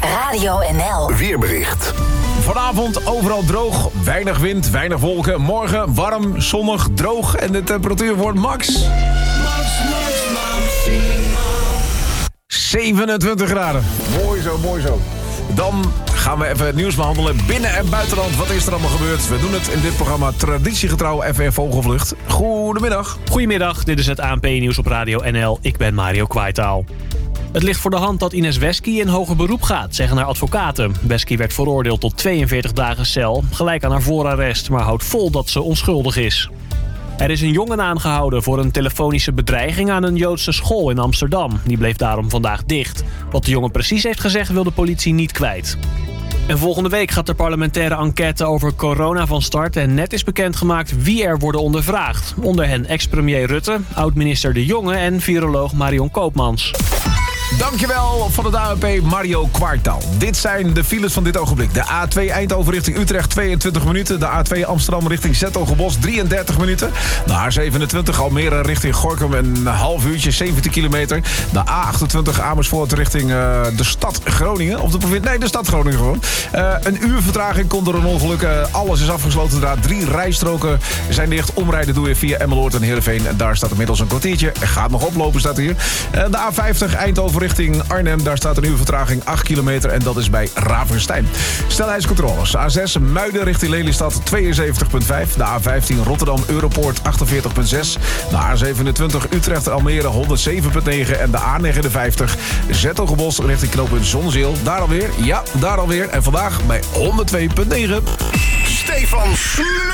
Radio NL. Weerbericht. Vanavond overal droog, weinig wind, weinig wolken. Morgen warm, zonnig, droog en de temperatuur wordt max 27 graden. Mooi zo, mooi zo. Dan gaan we even het nieuws behandelen binnen- en buitenland. Wat is er allemaal gebeurd? We doen het in dit programma traditiegetrouw even in vogelvlucht. Goedemiddag. Goedemiddag, dit is het ANP-nieuws op Radio NL. Ik ben Mario Kwaitaal. Het ligt voor de hand dat Ines Wesky in hoger beroep gaat, zeggen haar advocaten. Wesky werd veroordeeld tot 42 dagen cel, gelijk aan haar voorarrest, maar houdt vol dat ze onschuldig is. Er is een jongen aangehouden voor een telefonische bedreiging aan een Joodse school in Amsterdam. Die bleef daarom vandaag dicht. Wat de jongen precies heeft gezegd wil de politie niet kwijt. En volgende week gaat de parlementaire enquête over corona van start en net is bekendgemaakt wie er worden ondervraagd. Onder hen ex-premier Rutte, oud-minister De Jonge en viroloog Marion Koopmans. Dankjewel van het ANP Mario Kwartaal. Dit zijn de files van dit ogenblik. De A2 Eindhoven richting Utrecht 22 minuten. De A2 Amsterdam richting Zetogenbos 33 minuten. De A27 Almere richting Gorinchem een half uurtje 17 kilometer. De A28 Amersfoort richting de stad Groningen. Of de provincie? Nee, de stad Groningen gewoon. Een uur vertraging komt door een ongeluk. Alles is afgesloten. Daar 3 rijstroken zijn dicht. Omrijden doe je via Emmeloord en Heerenveen. En daar staat inmiddels een kwartiertje. Er gaat nog oplopen, staat hier. De A50 Eindhoven richting Arnhem. Daar staat een uur vertraging 8 kilometer en dat is bij Ravenstein. Snelheidscontroles. A6 Muiden richting Lelystad 72,5. De A15 Rotterdam Europoort 48,6. De A27 Utrecht Almere 107,9. En de A59 Zetogenbos richting knooppunt Zonzeel. Daar alweer. Ja, daar alweer. En vandaag bij 102,9. Stefan